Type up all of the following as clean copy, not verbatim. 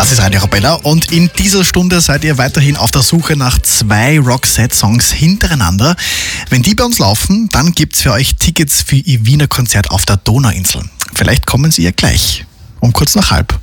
Das ist Radio Arabella und in dieser Stunde seid ihr weiterhin auf der Suche nach 2 Roxette-Songs hintereinander. Wenn die bei uns laufen, dann gibt's für euch Tickets für ihr Wiener Konzert auf der Donauinsel. Vielleicht kommen sie ja gleich, um kurz nach halb.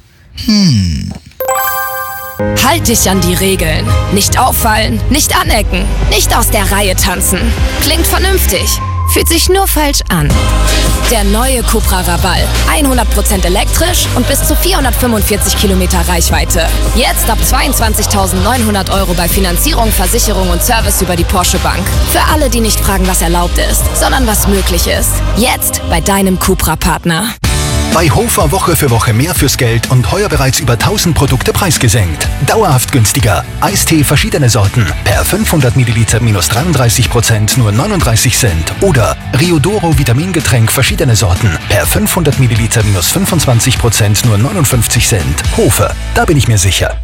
Halt dich an die Regeln. Nicht auffallen, nicht anecken, nicht aus der Reihe tanzen. Klingt vernünftig, fühlt sich nur falsch an. Der neue Cupra Raval. 100% elektrisch und bis zu 445 Kilometer Reichweite. Jetzt ab 22.900 € bei Finanzierung, Versicherung und Service über die Porsche Bank. Für alle, die nicht fragen, was erlaubt ist, sondern was möglich ist. Jetzt bei deinem Cupra-Partner. Bei Hofer Woche für Woche mehr fürs Geld und heuer bereits über 1000 Produkte preisgesenkt. Dauerhaft günstiger. Eistee verschiedene Sorten. Per 500 Milliliter minus 33% nur 39 Cent. Oder Riodoro Vitamingetränk verschiedene Sorten. Per 500 Milliliter minus 25% nur 59 Cent. Hofer, da bin ich mir sicher.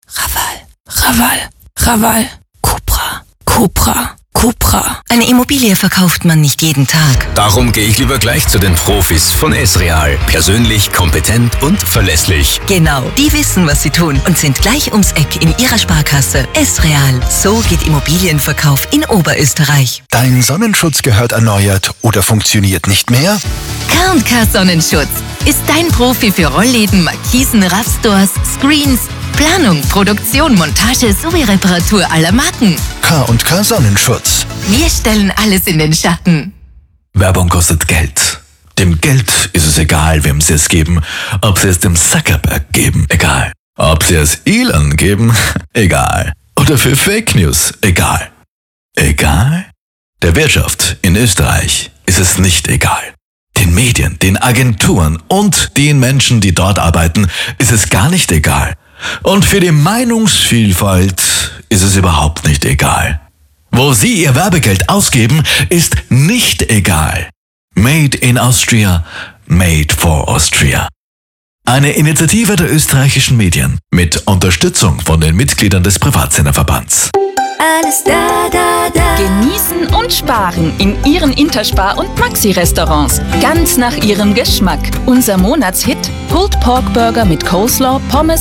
Raval. Cupra. Eine Immobilie verkauft man nicht jeden Tag. Darum gehe ich lieber gleich zu den Profis von S-Real. Persönlich, kompetent und verlässlich. Genau, die wissen, was sie tun und sind gleich ums Eck in ihrer Sparkasse. S-Real, so geht Immobilienverkauf in Oberösterreich. Dein Sonnenschutz gehört erneuert oder funktioniert nicht mehr? K&K Sonnenschutz ist dein Profi für Rollläden, Markisen, Raffstores, Screens, Planung, Produktion, Montage sowie Reparatur aller Marken. K&K Sonnenschutz. Wir stellen alles in den Schatten. Werbung kostet Geld. Dem Geld ist es egal, wem sie es geben. Ob sie es dem Zuckerberg geben, egal. Ob sie es Elon geben, egal. Oder für Fake News, egal. Egal? Der Wirtschaft in Österreich ist es nicht egal. Den Medien, den Agenturen und den Menschen, die dort arbeiten, ist es gar nicht egal. Und für die Meinungsvielfalt ist es überhaupt nicht egal. Wo sie ihr Werbegeld ausgeben, ist nicht egal. Made in Austria, made for Austria. Eine Initiative der österreichischen Medien mit Unterstützung von den Mitgliedern des Privatsenderverbands. Alles da. Genießen und sparen in Ihren Interspar- und Maxi-Restaurants. Ganz nach Ihrem Geschmack. Unser Monatshit: Pulled Pork Burger mit Coleslaw, Pommes